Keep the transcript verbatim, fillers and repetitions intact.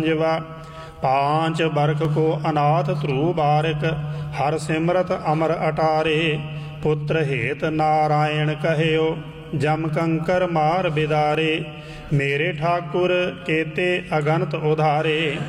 जवा पांच बरख को अनाथ ध्रुव बारिक हर सिमरत अमर अटारे पुत्र हेत नारायण कहियो जम कंकर मार बिदारे मेरे ठाकुर केते अगनत उधारे